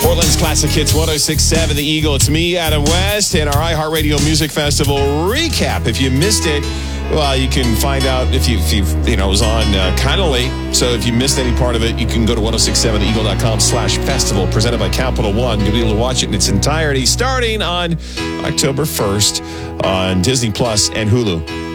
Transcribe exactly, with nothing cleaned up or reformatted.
Portland's Classic Hits one oh six point seven The Eagle. It's me, Adam West, and our iHeartRadio Music Festival recap. If you missed it, well, you can find out if you, if you, you know, it was on uh, kind of late. So if you missed any part of it, you can go to ten sixty-seven the eagle dot com slash festival, presented by Capital One. You'll be able to watch it in its entirety starting on October first on Disney Plus and Hulu.